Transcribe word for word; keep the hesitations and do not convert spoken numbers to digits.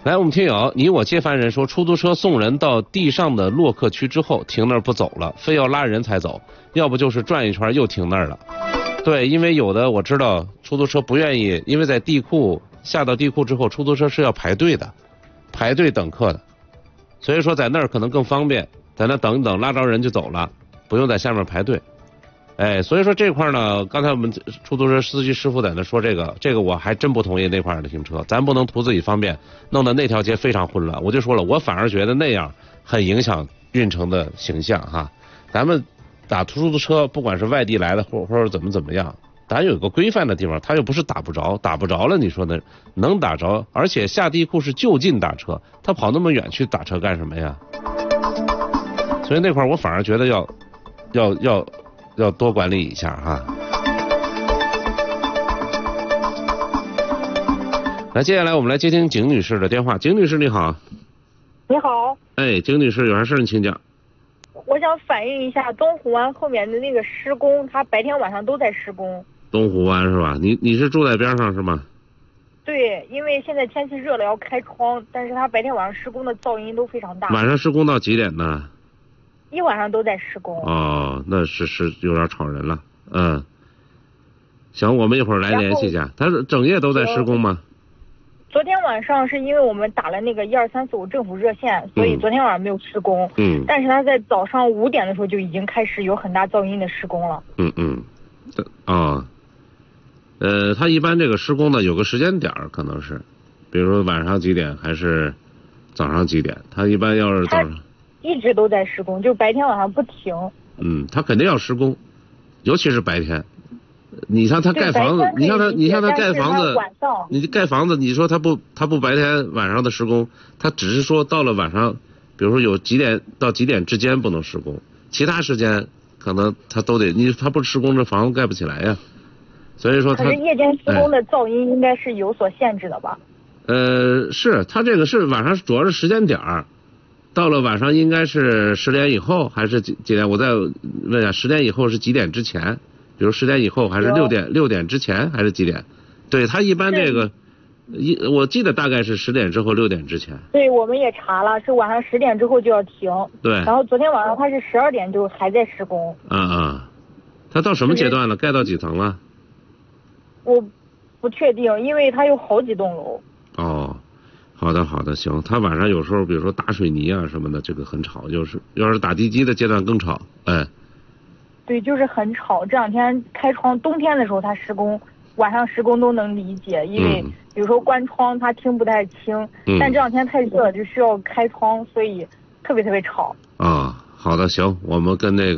来，我们听友你我皆凡人说，出租车送人到地上的洛克区之后，停那儿不走了，非要拉人才走，要不就是转一圈又停那儿了。对，因为有的我知道出租车不愿意，因为在地库下到地库之后，出租车是要排队的，排队等客的，所以说在那儿可能更方便，在那等一等，拉着人就走了，不用在下面排队。哎，所以说这块呢，刚才我们出租车司机师傅在那说这个，这个我还真不同意那块的停车，咱不能图自己方便，弄得那条街非常混乱。我就说了，我反而觉得那样很影响运城的形象哈。咱们打出租车，不管是外地来的或或者怎么怎么样，咱有个规范的地方，他又不是打不着，打不着了，你说呢？能打着，而且下地库是就近打车，他跑那么远去打车干什么呀？所以那块我反而觉得要要要。要多管理一下哈。来，接下来我们来接听景女士的电话。景女士你好。 你好。 哎，景女士有啥事你请讲。 我想反映一下东湖湾后面的那个施工，它白天晚上都在施工。 东湖湾是吧？你你是住在边上是吗？ 对，因为现在天气热了要开窗，但是它白天晚上施工的噪音都非常大。 晚上施工到几点呢？ 一晚上都在施工。 哦，那是是有点吵人了。嗯，行，我们一会儿来联系一下。他是整夜都在施工吗？ 昨天晚上是因为我们打了那个一二三四五政府热线，所以昨天晚上没有施工。嗯。但是他在早上五点的时候就已经开始有很大噪音的施工了。 嗯嗯。啊、哦。呃，他一般这个施工呢有个时间点可能是，比如说晚上几点还是早上几点？他一般要是早上。 一直都在施工，就白天晚上不停。 嗯，他肯定要施工，尤其是白天。你像他盖房子，你像他，你像他盖房子，你盖房子，你说他不，他不白天晚上的施工，他只是说到了晚上，比如说有几点到几点之间不能施工，其他时间可能他都得，你他不施工这房子盖不起来呀。所以说他。 可是夜间施工的噪音应该是有所限制的吧？ 哎、呃，是他这个是晚上主要是时间点儿。到了晚上应该是十点以后还是几几点？我再问一下，十点以后是几点之前？比如十点以后还是六点六点之前还是几点？对，他一般这个一我记得大概是十点之后六点之前。 对，我们也查了，是晚上十点之后就要停。 对。 然后昨天晚上他是十二点就还在施工。 啊啊，他到什么阶段了？盖到几层了？ 我不确定，因为他有好几栋楼。 哦。好的，好的，行。他晚上有时候，比如说打水泥啊什么的，这个很吵。就是要是打地基的阶段更吵，哎。 对，就是很吵。这两天开窗，冬天的时候他施工，晚上施工都能理解，因为比如说关窗他听不太清。嗯。但这两天太热了，就需要开窗，所以特别特别吵。 啊，好的，行，我们跟那个。